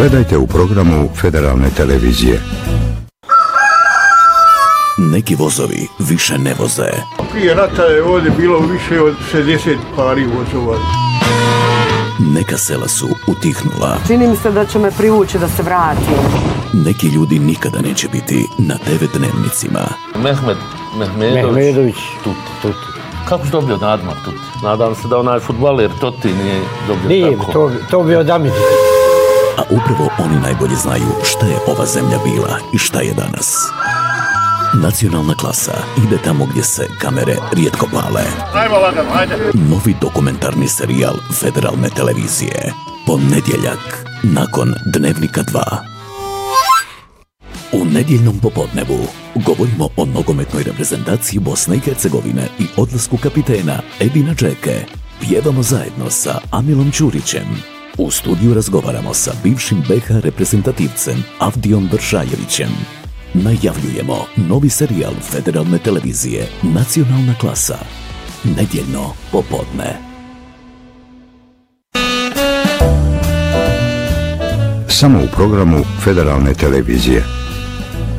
Gledajte u programu Federalne televizije. Neki vozovi više ne voze. Prije rata je ovdje bilo više od 60 pari vozova. Neka sela su utihnula. Čini mi se da će me privući da se vratim. Neki ljudi nikada neće biti na TV dnevnicima. Mehmedović. Tuti. Kako si dobio nadmak Tuti? Nadam se da onaj fudbaler Toti nije dobio nije, tako. Nije, to bio Damir. A upravo oni najbolje znaju šta je ova zemlja bila i šta je danas. Nacionalna klasa ide tamo gdje se kamere rijetko pale. Ajmo lagano, ajde. Novi dokumentarni serijal Federalne televizije. Ponedjeljak, nakon Dnevnika 2. U nedjeljnom popodnevu govorimo o nogometnoj reprezentaciji Bosne i Hercegovine i odlasku kapitena Edina Džeke. Pjevamo zajedno sa Amilom Ćurićem. U studiju razgovaramo sa bivšim BH reprezentativcem Avdijom Vršajevićem. Najavljujemo novi serijal Federalne televizije Nacionalna klasa. Nedjeljno popodne. Samo u programu Federalne televizije.